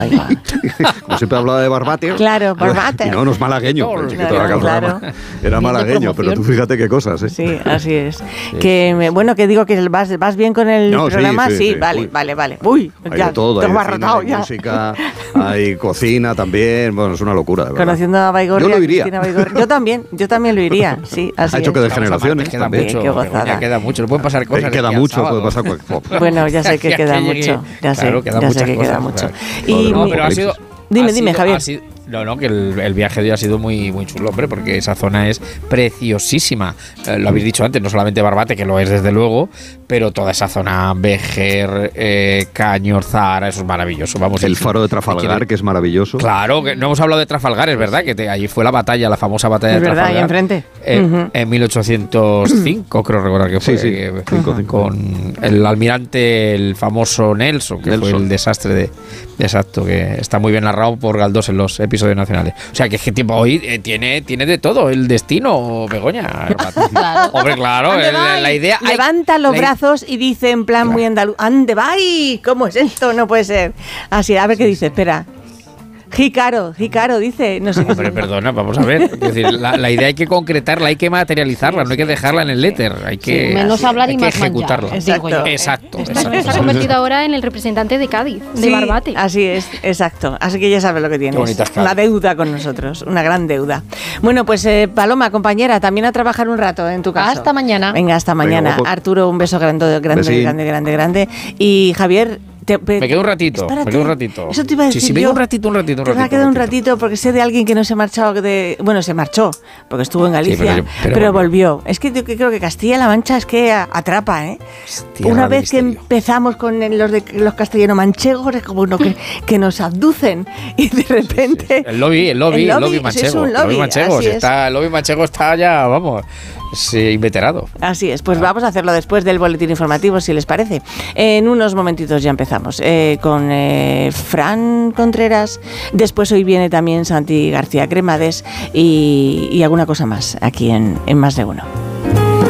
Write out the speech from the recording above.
Como siempre hablaba de Barbate. Claro, Barbate. Y no es malagueño. Claro. Era malagueño, pero tú fíjate qué cosas, ¿eh? Sí, así es. Que digo que vas bien con el programa. Sí, vale. Uy, hay ya, de todo, hay barrotado, cine, hay música, hay cocina también. Bueno, es una locura, de verdad. Conociendo a Baigorria. Yo lo iría. Yo también lo iría, sí. Así ha hecho es. que de generaciones queda también. mucho, Qué gozada. queda mucho, no pueden pasar cosas. Queda mucho, puede pasar cualquier cosa. Bueno, ya sé que queda mucho. Ya sé que queda mucho. Y no, pero ha sido... Dime, Javier. Que el viaje de hoy ha sido muy, muy chulo, hombre, porque esa zona es preciosísima. Lo habéis dicho antes, no solamente Barbate, que lo es desde luego, pero toda esa zona, Béjar, Cañor, Zahara, eso es maravilloso. Vamos, el faro de Trafalgar, que es maravilloso. Claro, que no hemos hablado de Trafalgar, es verdad, que allí fue la batalla, la famosa batalla de Trafalgar. Ahí enfrente. En 1805, creo recordar que fue. Sí. Con el almirante, el famoso Nelson, que fue el desastre de... Exacto, que está muy bien narrado por Galdós en los episodios nacionales. O sea, que es que tipo hoy tiene de todo, el destino, Begoña. Claro. Hombre, claro, la idea... Levanta los brazos y dice en plan muy andaluz, ¡ande vai! ¿Cómo es esto? No puede ser. Así, a ver qué dice, espera. Jícaro, dice, no sé qué. Hombre, perdona, vamos a ver. Es decir, la idea hay que concretarla, hay que materializarla, no hay que dejarla en el éter, hay que menos hablar y más ejecutarla. Exacto. Se ha convertido ahora en el representante de Cádiz, de Barbate. Así es, exacto. Así que ya sabes lo que tienes. Una deuda con nosotros, una gran deuda. Bueno, pues Paloma, compañera, también a trabajar un rato en tu caso. Hasta mañana. Venga, hasta mañana. Venga, Arturo, un beso grande. Y Javier... Me quedo un ratito, Eso te iba a decir. Sí, vengo un ratito. Te va a quedar un ratito porque sé de alguien que no se ha marchado se marchó porque estuvo en Galicia, sí, pero volvió. Es que yo creo que Castilla-La Mancha es que atrapa, ¿eh? Una vez que empezamos con los castellano-manchegos es como que nos abducen y de repente... El lobby manchego. Es un lobby, el lobby manchego está ya, vamos... Sí, inveterado. Así es, pues vamos a hacerlo después del boletín informativo, si les parece. En unos momentitos ya empezamos con Fran Contreras. Después hoy viene también Santi García Cremades y alguna cosa más aquí en Más de Uno.